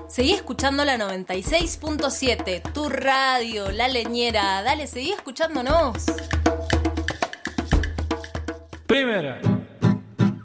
Seguí escuchando la 96.7, tu radio, La Leñera. Dale, seguí escuchándonos. Primera.